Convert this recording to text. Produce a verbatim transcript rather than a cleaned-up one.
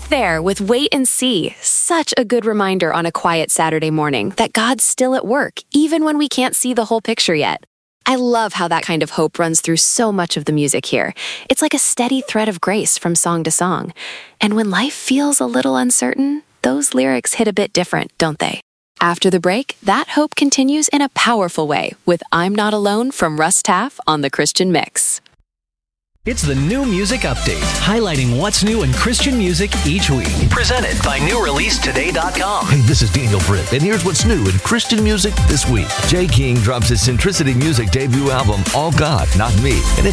there with Wait and See. Such a good reminder on a quiet Saturday morning that God's still at work, even when we can't see the whole picture yet. I love how that kind of hope runs through so much of the music here. It's like a steady thread of grace from song to song. And when life feels a little uncertain, those lyrics hit a bit different, don't they? After the break, that hope continues in a powerful way with I'm Not Alone from Russ Taff on The Christian Mix. It's the New Music Update, highlighting what's new in Christian music each week. Presented by new release today dot com. Hey, this is Daniel Britt, and here's what's new in Christian music this week. J. King drops his Centricity Music debut album, All God, Not Me, and it's